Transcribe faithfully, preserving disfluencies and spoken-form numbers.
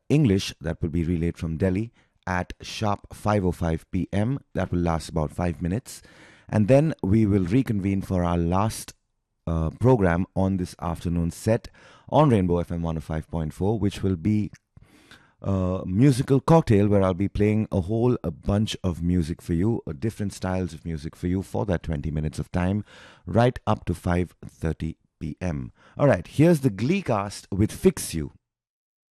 English that will be relayed from Delhi at sharp five oh five p m. That will last about five minutes. And then we will reconvene for our last uh, program on this afternoon set on Rainbow F M one oh five point four, which will be a musical cocktail where I'll be playing a whole a bunch of music for you, uh, different styles of music for you for that twenty minutes of time, right up to five thirty p m. All right, here's the Glee cast with Fix You.